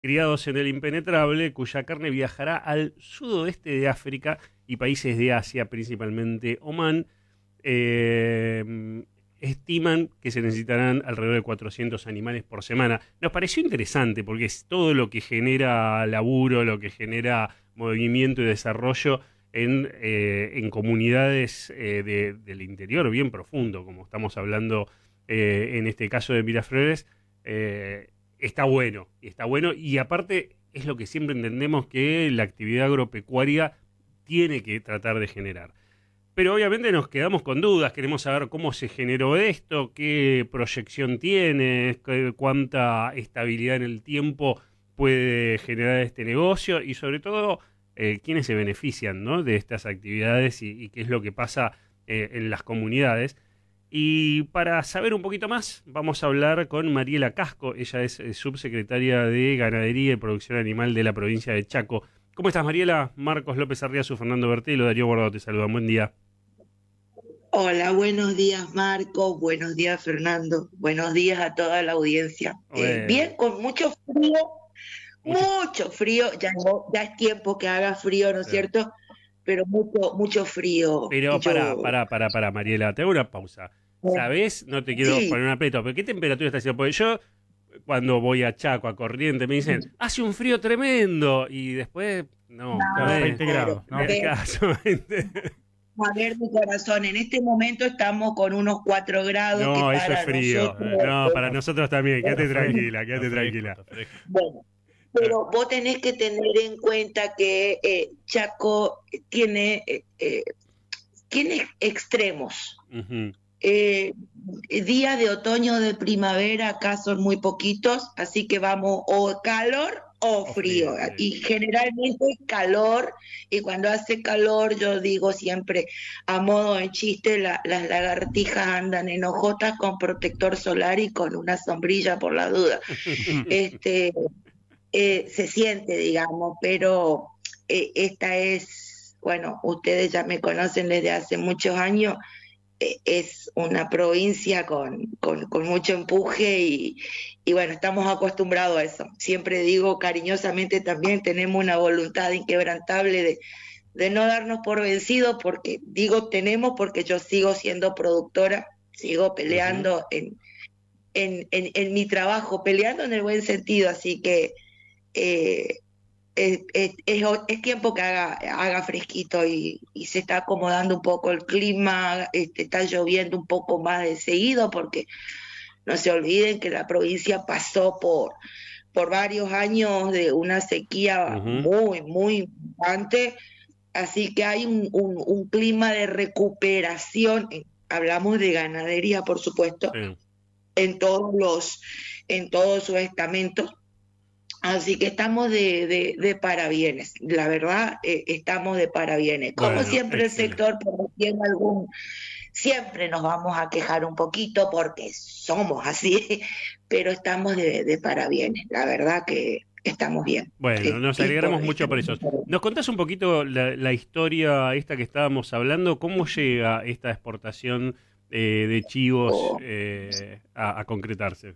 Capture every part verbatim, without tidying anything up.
criados en el impenetrable, cuya carne viajará al sudoeste de África y países de Asia, principalmente Omán. Eh, estiman que se necesitarán alrededor de cuatrocientos animales por semana. Nos pareció interesante porque es todo lo que genera laburo, lo que genera movimiento y desarrollo en, eh, en comunidades eh, de, del interior bien profundo, como estamos hablando eh, en este caso de Miraflores. Eh, está bueno, está bueno, y aparte es lo que siempre entendemos que la actividad agropecuaria tiene que tratar de generar. Pero obviamente nos quedamos con dudas, queremos saber cómo se generó esto, qué proyección tiene, qué, cuánta estabilidad en el tiempo puede generar este negocio y sobre todo eh, quiénes se benefician, ¿no?, de estas actividades y, y qué es lo que pasa eh, en las comunidades. Y para saber un poquito más, vamos a hablar con Mariela Casco. Ella es eh, subsecretaria de Ganadería y Producción Animal de la provincia de Chaco. ¿Cómo estás, Mariela? Marcos López Arriazu, Fernando Bertelo, Darío Guardado te saludan. Buen día. Hola, buenos días, Marcos. Buenos días, Fernando. Buenos días a toda la audiencia. Bueno. Eh, bien, con mucho frío, Mucho, mucho frío. Ya, no, ya es tiempo que haga frío, ¿no es claro. cierto? Pero mucho, mucho frío. Pero Mucho... pará, pará, pará, pará, Mariela, te hago una pausa. ¿Sabés? No te quiero Sí. poner un aprieto, pero ¿qué temperatura está haciendo? Porque yo, cuando voy a Chaco, a Corrientes, me dicen, hace un frío tremendo, y después, no, No, no es veinte grados, ¿no? a ver, caso, veinte. a ver, mi corazón, en este momento estamos con unos cuatro grados No, que eso para es frío. nosotros... No, eh, para nosotros también, quédate Está fresco, tranquila, quédate está fresco, tranquila. está fresco. Bueno, pero vos tenés que tener en cuenta que eh, Chaco tiene, eh, eh, tiene extremos. Uh-huh. Eh, días de otoño, de primavera, acá son muy poquitos, así que vamos o calor o frío. O frío, sí. Y generalmente calor, y cuando hace calor, yo digo siempre, a modo de chiste, la, las lagartijas andan en hojotas con protector solar y con una sombrilla por la duda. Este... Eh, se siente, digamos, pero eh, esta es, bueno, ustedes ya me conocen desde hace muchos años, eh, es una provincia con, con, con mucho empuje y, y bueno, estamos acostumbrados a eso. Siempre digo cariñosamente también, tenemos una voluntad inquebrantable de, de no darnos por vencidos, porque digo tenemos porque yo sigo siendo productora, sigo peleando uh-huh. en, en, en, en mi trabajo, peleando en el buen sentido, así que Eh, es, es, es, es tiempo que haga, haga fresquito y, y se está acomodando un poco el clima, este, está lloviendo un poco más de seguido porque no se olviden que la provincia pasó por, por varios años de una sequía uh-huh. muy, muy importante, así que hay un, un, un clima de recuperación, hablamos de ganadería por supuesto, sí. en todos los, en todos sus estamentos. Así que estamos de, de, de parabienes, la verdad, eh, estamos de parabienes. Como bueno, siempre excelente. El sector, por tiene algún, siempre nos vamos a quejar un poquito porque somos así, pero estamos de, de parabienes, la verdad que estamos bien. Bueno, nos alegramos mucho por eso. ¿Nos contás un poquito la, la historia esta que estábamos hablando? ¿Cómo llega esta exportación eh, de chivos oh. eh, a, a concretarse?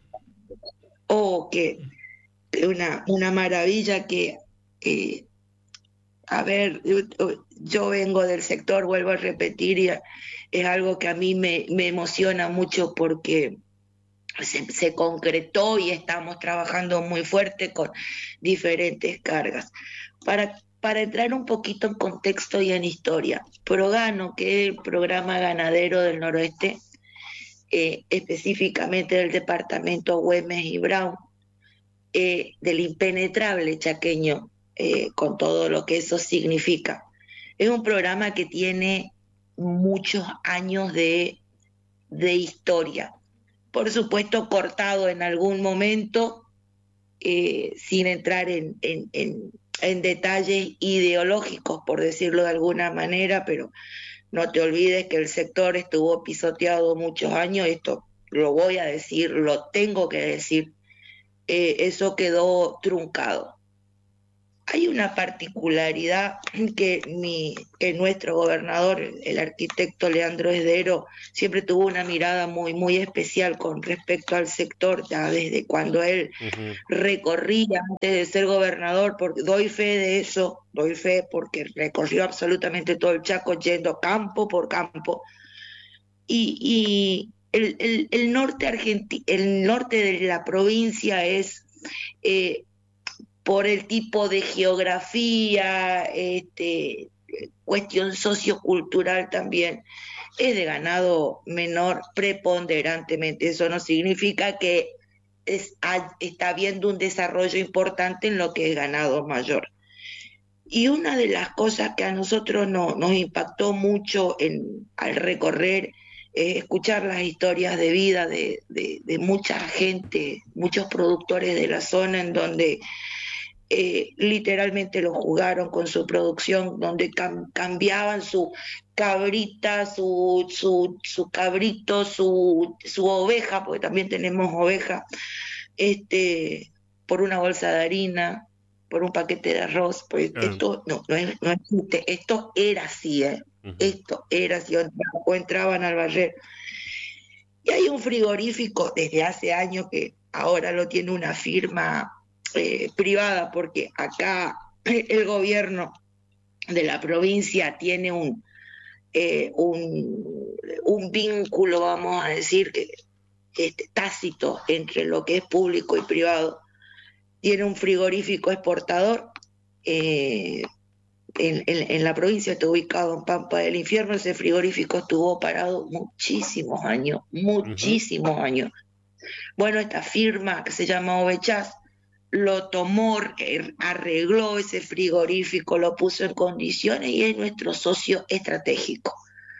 Oh, que... Una, una maravilla que, eh, a ver, yo, yo vengo del sector, vuelvo a repetir, y es algo que a mí me, me emociona mucho porque se, se concretó y estamos trabajando muy fuerte con diferentes cargas. Para, para entrar un poquito en contexto y en historia, Progano, que es el programa ganadero del noroeste, eh, específicamente del departamento Güemes y Brown, Eh, del impenetrable chaqueño, eh, con todo lo que eso significa. Es un programa que tiene muchos años de, de historia, por supuesto cortado en algún momento, eh, sin entrar en, en, en, en detalles ideológicos, por decirlo de alguna manera, pero no te olvides que el sector estuvo pisoteado muchos años, esto lo voy a decir, lo tengo que decir. Eh, eso quedó truncado. hay una particularidad que, mi, que nuestro gobernador, el arquitecto Leandro Esdero, siempre tuvo una mirada muy, muy especial con respecto al sector, ya desde cuando él Ujú. recorría antes de ser gobernador, porque doy fe de eso, doy fe porque recorrió absolutamente todo el Chaco yendo campo por campo. Y, y el, el, el norte argenti- el norte de la provincia es... Eh, por el tipo de geografía, este, cuestión sociocultural también, es de ganado menor preponderantemente. Eso no significa que es, ha, está habiendo un desarrollo importante en lo que es ganado mayor. Y una de las cosas que a nosotros no, nos impactó mucho en, al recorrer, eh, escuchar las historias de vida de, de, de mucha gente, muchos productores de la zona en donde eh, literalmente lo jugaron con su producción, donde cam cambiaban su cabrita, su, su, su cabrito, su, su oveja, porque también tenemos oveja, este, por una bolsa de harina, por un paquete de arroz, pues Ah, esto no, no, es, no existe, esto era así, ¿eh? ujú. Esto era así, o entraban, o entraban al barrer. Y hay un frigorífico desde hace años que ahora lo tiene una firma eh, privada, porque acá el gobierno de la provincia tiene un, eh, un, un vínculo, vamos a decir, que este, tácito entre lo que es público y privado. Tiene un frigorífico exportador, eh, en, en, en la provincia, está ubicado en Pampa del Infierno. Ese frigorífico estuvo parado muchísimos años, Ujú. muchísimos años. Bueno, esta firma que se llama Ovechas lo tomó, eh, arregló ese frigorífico, lo puso en condiciones y es nuestro socio estratégico.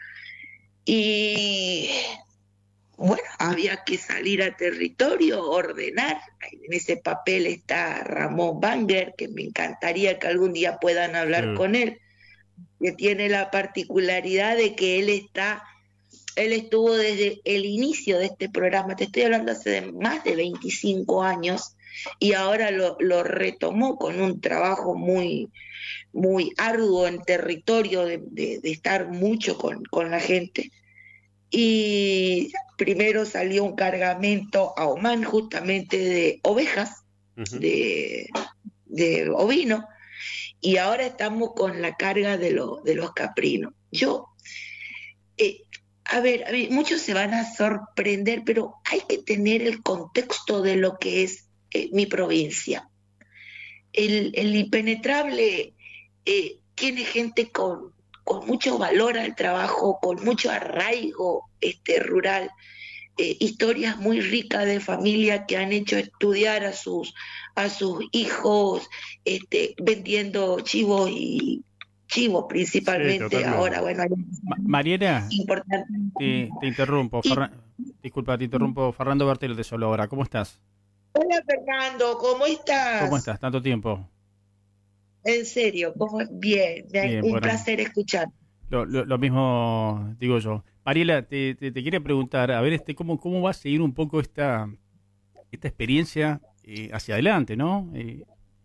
Y bueno, había que salir a territorio, ordenar. En ese papel está Ramón Bangler, que me encantaría que algún día puedan hablar Sí. con él, que tiene la particularidad de que él está, él estuvo desde el inicio de este programa, te estoy hablando hace de más de veinticinco años, y ahora lo, lo retomó con un trabajo muy, muy arduo en territorio, de, de, de estar mucho con, con la gente. Y primero salió un cargamento a Oman justamente de ovejas, Ujú. de, de ovino, y ahora estamos con la carga de, lo, de los caprinos. Yo, eh, a ver, a ver, muchos se van a sorprender, pero hay que tener el contexto de lo que es eh, mi provincia. El, el impenetrable eh, tiene gente con, con mucho valor al trabajo, con mucho arraigo este, rural, eh, historias muy ricas de familia que han hecho estudiar a sus, a sus hijos, este, vendiendo chivos y chivos Sí, principalmente. Ahora, totalmente. bueno, hay Ma- Mariana, importante. te, te interrumpo. Y Ferra- Disculpa, te interrumpo. Fernando Bertelo de Solo Ahora. ¿Cómo estás? hola Fernando, ¿cómo ¿Cómo estás? estás? Tanto tiempo. En serio, ¿cómo? Bien, bien, Bien, un bueno. placer escuchar. Lo, lo, lo mismo digo yo. Mariela, te, te, te quería preguntar, a ver, este, ¿cómo, cómo va a seguir un poco esta, esta experiencia eh, hacia adelante, ¿no? Eh,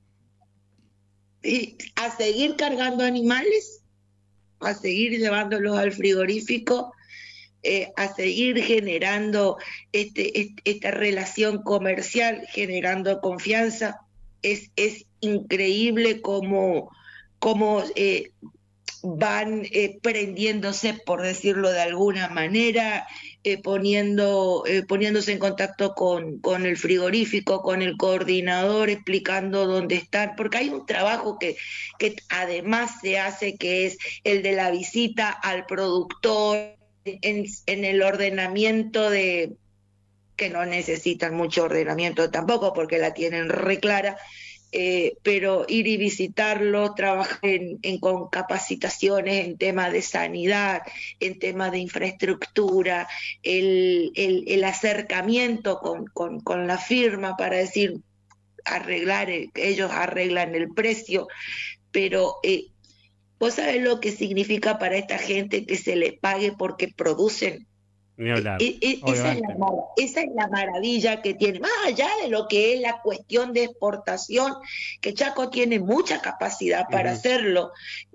Y a seguir cargando animales, a seguir llevándolos al frigorífico, eh, a seguir generando este, este, esta relación comercial, generando confianza. Es, es increíble cómo, cómo eh, van eh, prendiéndose, por decirlo de alguna manera, eh, poniendo, eh, poniéndose en contacto con, con el frigorífico, con el coordinador, explicando dónde están, porque hay un trabajo que, que además se hace, que es el de la visita al productor, en, en el ordenamiento de, que no necesitan mucho ordenamiento tampoco, porque la tienen re clara, eh, pero ir y visitarlo, trabajar en, en, con capacitaciones en temas de sanidad, en temas de infraestructura, el, el, el acercamiento con, con, con la firma para decir, arreglar, el, ellos arreglan el precio, pero eh, ¿vos sabés lo que significa para esta gente que se les pague porque producen? Ni hablar. E- e- esa, es la, mar- esa es la maravilla que tiene, más allá de lo que es la cuestión de exportación, que Chaco tiene mucha capacidad para Ujú. hacerlo.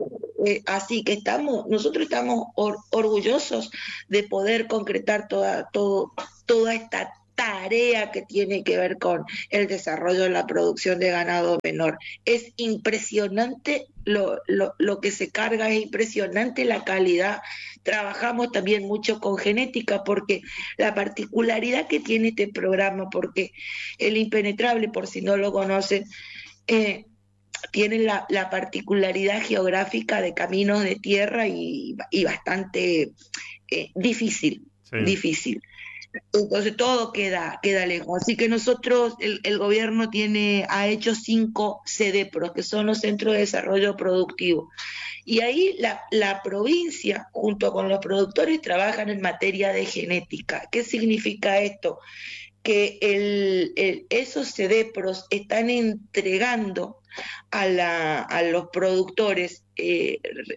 Eh, así que estamos, nosotros estamos or- orgullosos de poder concretar toda, todo, toda esta tarea que tiene que ver con el desarrollo de la producción de ganado menor. Es impresionante lo, lo, lo que se carga, es impresionante la calidad. Trabajamos también mucho con genética porque la particularidad que tiene este programa, porque el impenetrable, por si no lo conocen, eh, tiene la, la particularidad geográfica de caminos de tierra y, y bastante eh, difícil, Sí. difícil. Entonces todo queda, queda lejos. Así que nosotros, el, el gobierno tiene, ha hecho cinco CEDEPROS, que son los Centros de Desarrollo Productivo. Y ahí la, la provincia, junto con los productores, trabajan en materia de genética. ¿Qué significa esto? Que el, el, esos CEDEPROS están entregando a, la, a los productores eh,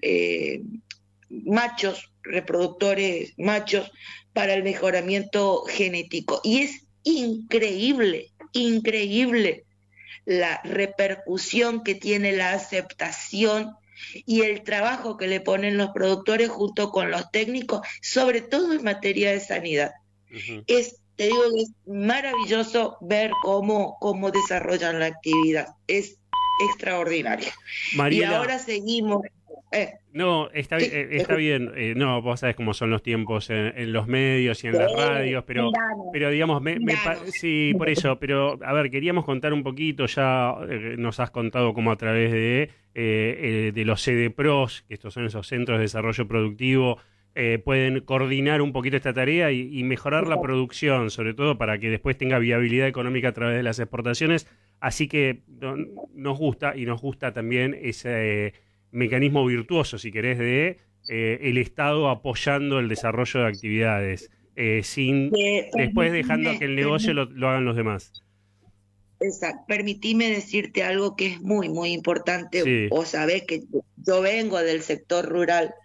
eh, machos, reproductores machos, para el mejoramiento genético. Y es increíble, increíble la repercusión que tiene la aceptación y el trabajo que le ponen los productores junto con los técnicos, sobre todo en materia de sanidad. Ujú. Es, te digo que es maravilloso ver cómo, cómo desarrollan la actividad. Es extraordinario. Mariela, Y ahora seguimos. Eh, no, está, Sí, eh, está escucho. bien. eh, no, vos sabés cómo son los tiempos en, en los medios y en las Sí, radios, pero, danos, pero digamos, me, me pa- danos. sí, por eso, pero a ver, queríamos contar un poquito, ya eh, nos has contado cómo a través de, eh, eh, de los CEDEPROS, que estos son esos centros de desarrollo productivo, eh, pueden coordinar un poquito esta tarea y, y mejorar la producción, sobre todo para que después tenga viabilidad económica a través de las exportaciones. Así que no- nos gusta y nos gusta también ese eh, mecanismo virtuoso, si querés, de eh, el Estado apoyando el desarrollo de actividades, eh, sin Eh, después dejando permitime- que el negocio lo, lo hagan los demás. Exacto. Permitime decirte algo que es muy, muy importante. Sí. Vos sabés que yo vengo del sector rural,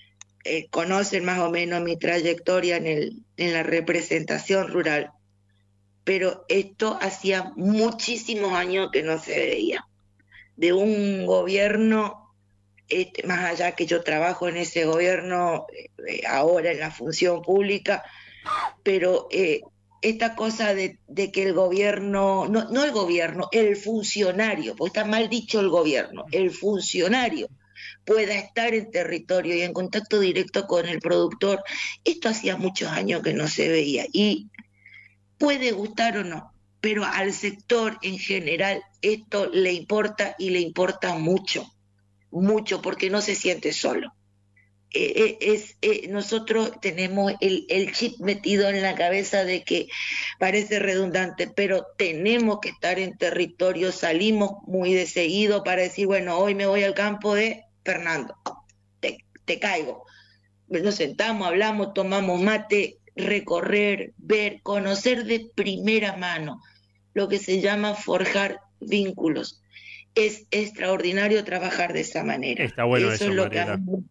eh, conocen más o menos mi trayectoria en, el, en la representación rural, pero esto hacía muchísimos años que no se veía. De un gobierno, este, más allá que yo trabajo en ese gobierno, eh, ahora en la función pública, pero eh, esta cosa de, de que el gobierno, no, no el gobierno, el funcionario, porque está mal dicho el gobierno, el funcionario pueda estar en territorio y en contacto directo con el productor, esto hacía muchos años que no se veía y puede gustar o no, pero al sector en general esto le importa y le importa mucho, mucho, porque no se siente solo. Eh, es, eh, nosotros tenemos el, el chip metido en la cabeza de que parece redundante, pero tenemos que estar en territorio, salimos muy de seguido para decir, bueno, hoy me voy al campo de Fernando, te, te caigo, nos sentamos, hablamos, tomamos mate, recorrer, ver, conocer de primera mano, lo que se llama forjar vínculos. Es extraordinario trabajar de esa manera. Está bueno eso, eso, es lo que Mariela. a mí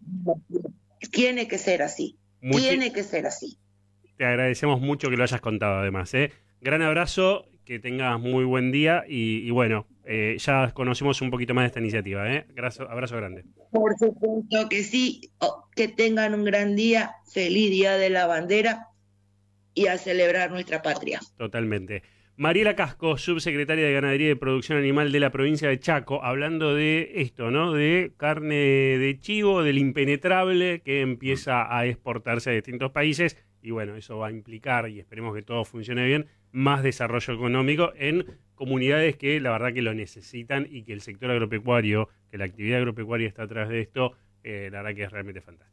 me- tiene que ser así. Muchi- Tiene que ser así. Te agradecemos mucho que lo hayas contado, además. ¿eh? Gran abrazo, que tengas muy buen día y, y bueno, eh, ya conocemos un poquito más de esta iniciativa. ¿eh? Abrazo, abrazo grande. Por supuesto que sí. Oh, que tengan un gran día, feliz Día de la Bandera y a celebrar nuestra patria. Totalmente. Mariela Casco, subsecretaria de Ganadería y Producción Animal de la provincia de Chaco, hablando de esto, ¿no? De carne de chivo, del impenetrable que empieza a exportarse a distintos países y bueno, eso va a implicar, y esperemos que todo funcione bien, más desarrollo económico en comunidades que la verdad que lo necesitan y que el sector agropecuario, que la actividad agropecuaria está atrás de esto, eh, la verdad que es realmente fantástico.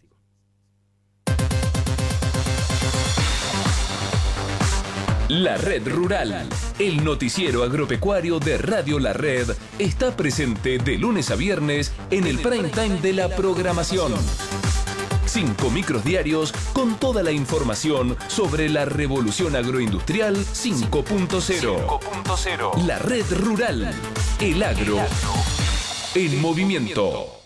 La Red Rural, el noticiero agropecuario de Radio La Red, está presente de lunes a viernes en el prime time de la programación. Cinco micros diarios con toda la información sobre la revolución agroindustrial cinco punto cero. La Red Rural, el agro en movimiento.